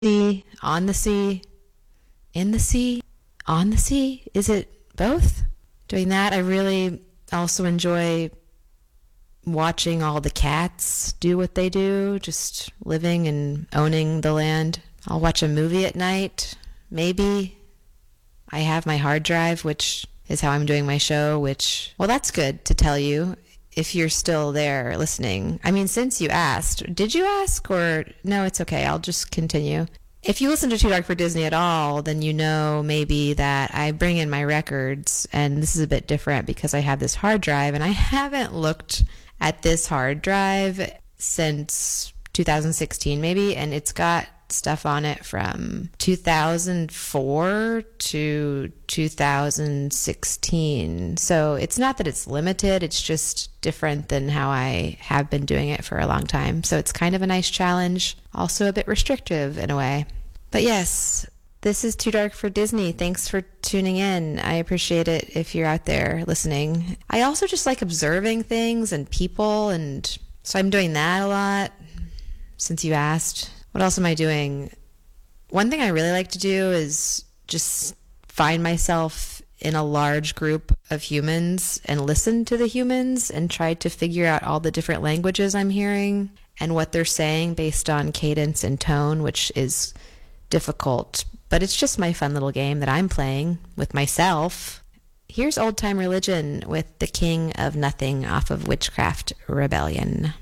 sea, on the sea, in the sea, on the sea. Is it both? Doing that. I really also enjoy watching all the cats do what they do, just living and owning the land. I'll watch a movie at night, maybe. I have my hard drive, which is how I'm doing my show, which, well, that's good to tell you if you're still there listening. I mean, since you asked, did you ask or no, it's okay. I'll just continue. If you listen to Too Dark for Disney at all, then you know maybe that I bring in my records, and this is a bit different because I have this hard drive, and I haven't looked at this hard drive since 2016 maybe, and it's got stuff on it from 2004 to 2016. So it's not that it's limited, it's just different than how I have been doing it for a long time. So it's kind of a nice challenge, also a bit restrictive in a way. But yes, this is Too Dark for Disney. Thanks for tuning in. I appreciate it if you're out there listening. I also just like observing things and people, and so I'm doing that a lot since you asked. What else am I doing? One thing I really like to do is just find myself in a large group of humans and listen to the humans and try to figure out all the different languages I'm hearing and what they're saying based on cadence and tone, which is difficult. But it's just my fun little game that I'm playing with myself. Here's Old Time Religion with The King of Nothing off of Witchcraft Rebellion.